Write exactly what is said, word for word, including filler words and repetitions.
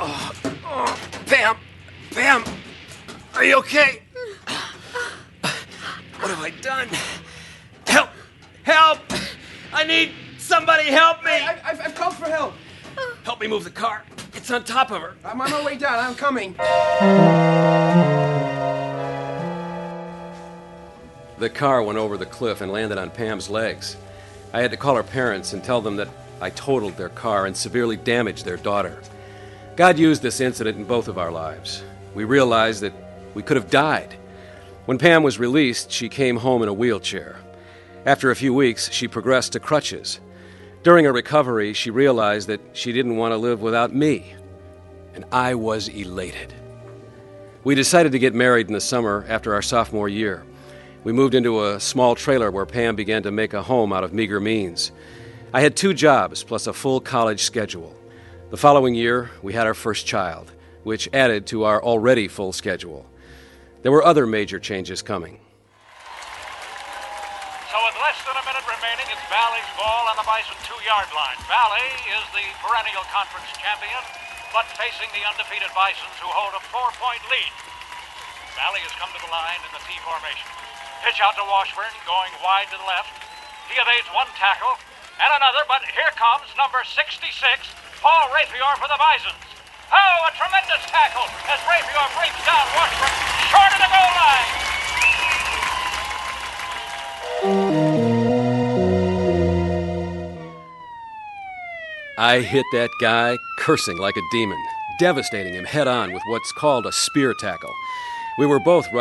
Oh, oh, Pam! Pam! Are you okay? What have I done? Help! Help! I need somebody help me! I, I've, I've called for help. Help me move the car. It's on top of her. I'm on my way down. I'm coming. The car went over the cliff and landed on Pam's legs. I had to call her parents and tell them that I totaled their car and severely damaged their daughter. God used this incident in both of our lives. We realized that we could have died. When Pam was released, she came home in a wheelchair. After a few weeks, she progressed to crutches. During her recovery, she realized that she didn't want to live without me, and I was elated. We decided to get married in the summer after our sophomore year. We moved into a small trailer where Pam began to make a home out of meager means. I had two jobs plus a full college schedule. The following year, we had our first child, which added to our already full schedule. There were other major changes coming. So with less than a minute remaining, it's Valley's ball on the Bison two-yard line. Valley is the perennial conference champion, but facing the undefeated Bisons who hold a four-point lead. Valley has come to the line in the T formation. Pitch out to Washburn, going wide to the left. He evades one tackle and another, but here comes number sixty-six, Paul Rapior for the Bisons. Oh, a tremendous tackle as Rapior brings down Washburn short of the goal line. I hit that guy cursing like a demon, devastating him head on with what's called a spear tackle. We were both